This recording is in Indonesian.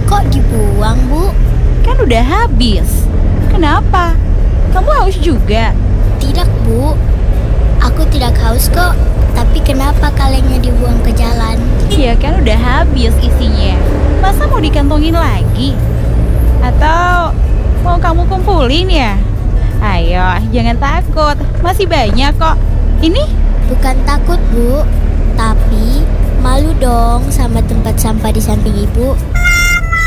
Kok dibuang, Bu? Kan udah habis. Kenapa? Kamu haus juga? Tidak, Bu. Aku tidak haus kok. Tapi kenapa kalengnya dibuang ke jalan? Ya kan udah habis isinya. Masa mau dikantongin lagi? Atau mau kamu kumpulin ya? Ayo, jangan takut. Masih banyak kok. Ini? Bukan takut, Bu. Tapi malu dong sama tempat sampah di samping Ibu.